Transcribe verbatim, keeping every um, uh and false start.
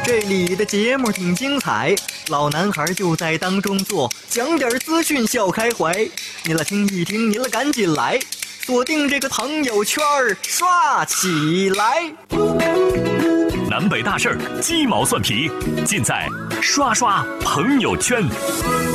这里的节目挺精彩，老男孩就在当中坐，讲点资讯笑开怀。你来听一听，你了赶紧来，锁定这个朋友圈刷起来。 南北大事儿，鸡毛蒜皮，尽在刷刷朋友圈。